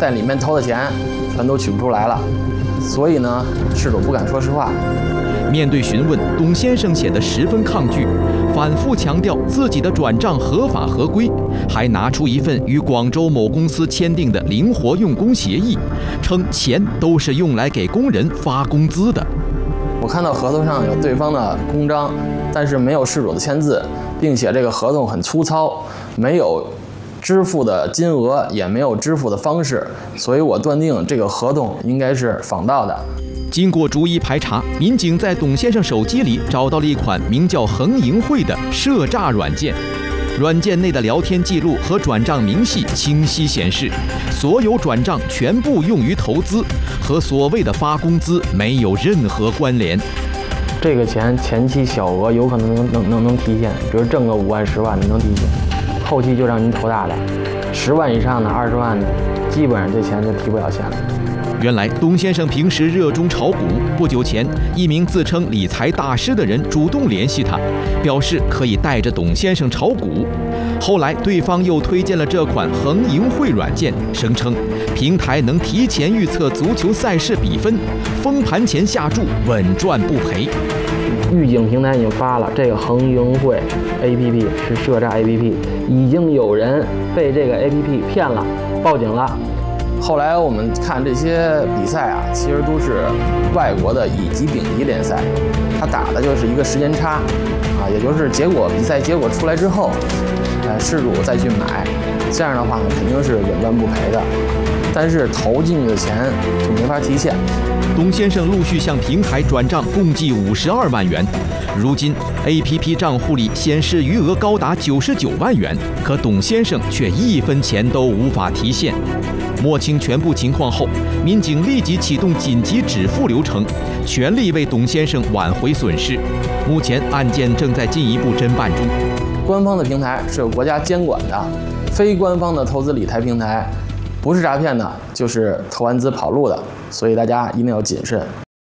在里面投的钱全都取不出来了，所以呢，事主不敢说实话。 面对询问，董先生显得十分抗拒，反复强调自己的转账合法合规，还拿出一份与广州某公司签订的灵活用工协议，称钱都是用来给工人发工资的。 我看到合同上有对方的公章，但是没有事主的签字，并且这个合同很粗糙，没有支付的金额，也没有支付的方式，所以我断定这个合同应该是仿造的。 经过逐一排查，民警在董先生手机里找到了一款名叫恒盈汇的涉诈软件。软件内的聊天记录和转账明细清晰显示，所有转账全部用于投资，和所谓的发工资没有任何关联。 这个钱前期小额有可能能提现，比如挣个5万、10万的能提现，后期就让您投大的，10万以上的、20万的，基本上这钱就提不了现了。 原来，董先生平时热衷炒股。不久前，一名自称理财大师的人主动联系他，表示可以带着董先生炒股。后来，对方又推荐了这款恒盈汇软件，声称平台能提前预测足球赛事比分，封盘前下注稳赚不赔。 预警平台已经发了，这个恒盈汇 APP 是涉诈 APP， 已经有人被这个 APP 骗了，报警了。后来我们看这些比赛啊，其实都是外国的乙级、丙级联赛，它打的就是一个时间差，啊，也就是比赛结果出来之后，事主再去买，这样的话呢，肯定是稳赚不赔的，但是投进去的钱就没法提现。 董先生陆续向平台转账共计52万元，如今 APP 账户里显示余额高达99万元，可董先生却1分钱都无法提现。摸清全部情况后，民警立即启动紧急止付流程，全力为董先生挽回损失。目前案件正在进一步侦办中。官方的平台是有国家监管的，非官方的投资理财平台，不是诈骗的，就是投完资跑路的，所以大家一定要谨慎。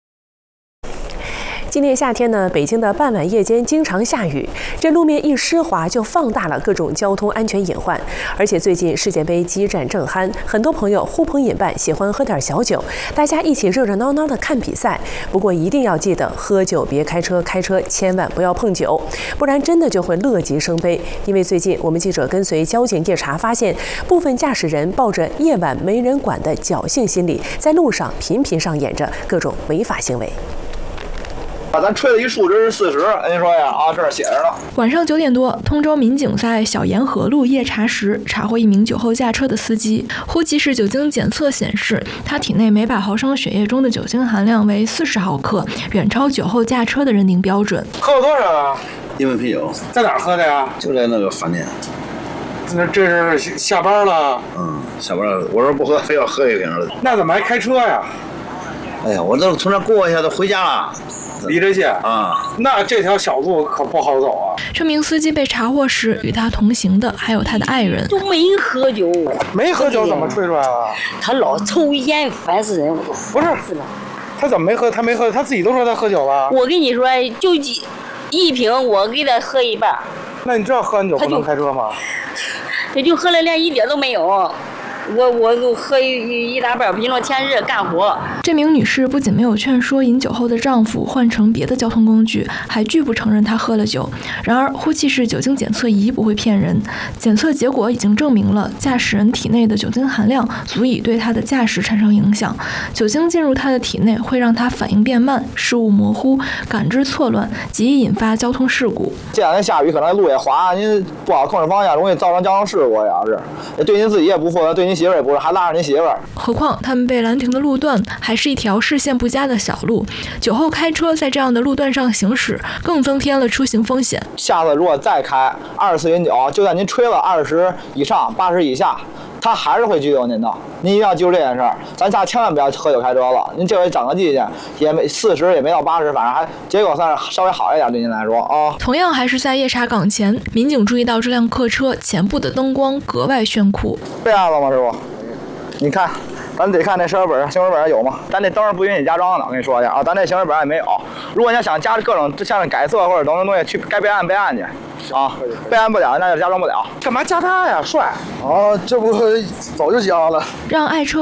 今年夏天呢，北京的傍晚夜间经常下雨，这路面一湿滑就放大了各种交通安全隐患。而且最近世界杯激战正酣，很多朋友呼朋引伴，喜欢喝点小酒，大家一起热热闹闹的看比赛。不过一定要记得，喝酒别开车，开车千万不要碰酒，不然真的就会乐极生悲。因为最近我们记者跟随交警夜查发现，部分驾驶人抱着夜晚没人管的侥幸心理，在路上频频上演着各种违法行为。 咱吹了一数值是40，您说呀？啊，这儿写着呢。 晚上9点多，通州民警在小沿河路夜查时，查获一名酒后驾车的司机。呼气式酒精检测显示，他体内每100毫升血液中的酒精含量为40毫克，远超酒后驾车的认定标准。 喝了多少啊 ？1杯啤酒。 在哪儿喝的呀？ 就在那个饭店。 这是下班了？ 下班了。我说不喝，非要喝一瓶了。 那怎么还开车呀？ 哎呀，我都从这过一下，都回家了。 离这线啊， 那这条小路可不好走啊。 这名司机被查获时，与他同行的还有他的爱人。 都没喝酒， 没喝酒怎么吹出来了？ 他老抽烟，烦死人。 不是，他怎么没喝？他没喝，他自己都说他喝酒了。 我跟你说，就一瓶，我给他喝一半。 那你知道喝完酒不能开车吗？ 他就喝了，连一点都没有。我就喝一大半，比那天热干活。 这名女士不仅没有劝说饮酒后的丈夫换乘别的交通工具，还拒不承认她喝了酒。然而，呼气式酒精检测仪不会骗人，检测结果已经证明了驾驶人体内的酒精含量足以对他的驾驶产生影响。酒精进入他的体内会让他反应变慢、视物模糊、感知错乱，极易引发交通事故。 这两天下雨，可能路也滑，您不好控制方向，容易造成交通事故。也是，对您自己也不负责，对您媳妇儿也不是，还拉着您媳妇儿。 何况他们被拦停的路段还是一条视线不佳的小路，酒后开车在这样的路段上行驶，更增添了出行风险。 下次如果再开2次饮酒，就算您吹了20以上、80以下，他还是会拘留您的。您一定要记住这件事儿，咱仨千万不要喝酒开车了。您这回长个记性，也没40，也没到80，反正还结果算是稍微好一点，对您来说啊。 同样还是在夜查岗前，民警注意到这辆客车前部的灯光格外炫酷。 备案了吗，师傅？你看，咱得看那行驶本上有吗？咱这灯是不允许加装的，我跟你说一下啊，咱这行驶本也没有。如果你要想加各种像是改色或者等等东西，去该备案去啊，备案不了那就加装不了。干嘛加他呀？帅！哦，这不早就交了。 让爱车